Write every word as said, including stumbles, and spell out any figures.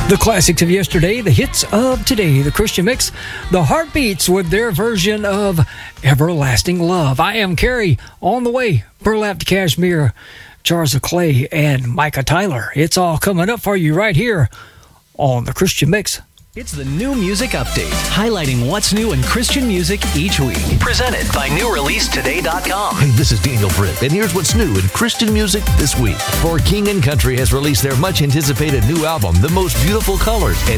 The classics of yesterday, the hits of today, the Christian Mix, the Heartbeats with their version of Everlasting Love. I am Carrie, on the way, Burlap to Kashmir, Jars of Clay, and Micah Tyler. It's all coming up for you right here on the Christian Mix. It's the New Music Update, highlighting what's new in Christian music each week. Presented by new release today dot com. Hey, this is Daniel Britt, and here's what's new in Christian music this week. For King and Country has released their much-anticipated new album, The Most Beautiful Colors, and